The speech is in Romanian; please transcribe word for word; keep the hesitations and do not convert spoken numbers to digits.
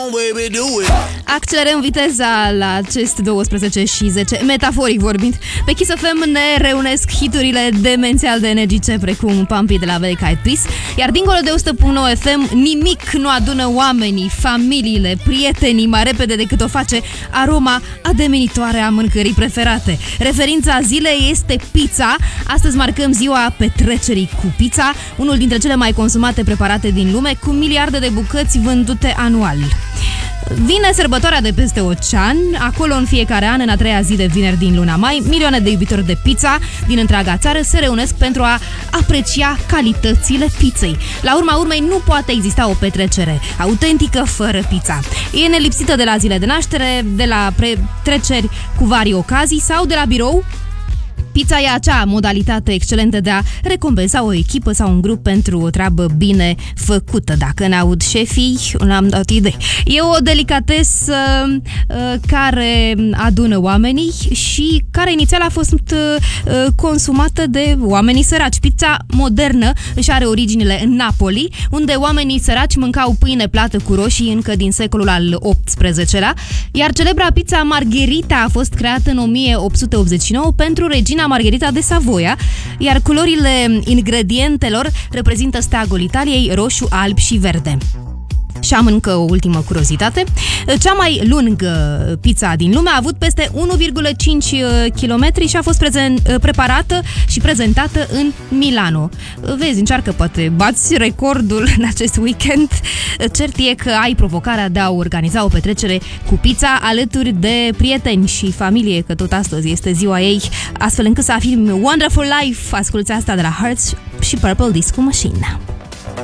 Accelerăm viteza la acest douăsprezece și zece, metaforic vorbind. Pe Kiss F M ne reunesc hiturile demențial de energice precum Pumpy de la Black Eyed Peas. Iar dincolo de o sută punct nouă F M, nimic nu adună oamenii, familiile, prietenii mai repede decât o face aroma ademenitoare a mâncării preferate. Referința zilei este pizza. Astăzi marcăm ziua petrecerii cu pizza, unul dintre cele mai consumate preparate din lume, cu miliarde de bucăți vândute anual. Vine sărbătoarea de peste ocean. Acolo, în fiecare an, în a treia zi de vineri din luna mai, milioane de iubitori de pizza din întreaga țară se reunesc pentru a aprecia calitățile pizzei. La urma urmei, nu poate exista o petrecere autentică fără pizza. E nelipsită de la zile de naștere, de la petreceri cu varii ocazii sau de la birou. Pizza e acea modalitate excelentă de a recompensa o echipă sau un grup pentru o treabă bine făcută. Dacă n-aud șefii, n-am dat idei. E o delicatesă uh, care adună oamenii și care inițial a fost uh, consumată de oamenii săraci. Pizza modernă își are originile în Napoli, unde oamenii săraci mâncau pâine plată cu roșii încă din secolul al optsprezecelea, iar celebra pizza Margherita a fost creată în o mie opt sute optzeci și nouă pentru regina Margherita de Savoia, iar culorile ingredientelor reprezintă steagul Italiei, roșu, alb și verde. Și am încă o ultimă curiozitate. Cea mai lungă pizza din lume a avut peste unu virgulă cinci kilometri și a fost prezen- preparată și prezentată în Milano. Vezi, încearcă, poate bați recordul în acest weekend. Cert e că ai provocarea de a organiza o petrecere cu pizza alături de prieteni și familie, că tot astăzi este ziua ei, astfel încât să afirmi Wonderful Life. Asculți asta de la Hearts și Purple Disco Machine.